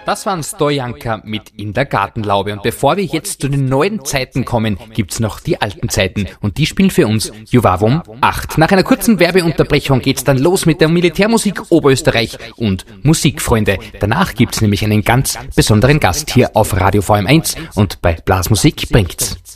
Das waren Stojanka mit In der Gartenlaube. Und bevor wir jetzt zu den neuen Zeiten kommen, gibt's noch die alten Zeiten. Und die spielen für uns Juvavum 8. Nach einer kurzen Werbeunterbrechung geht's dann los mit der Militärmusik Oberösterreich und Musikfreunde. Danach gibt's nämlich einen ganz besonderen Gast hier auf Radio VM1 und bei Blasmusik bringt's.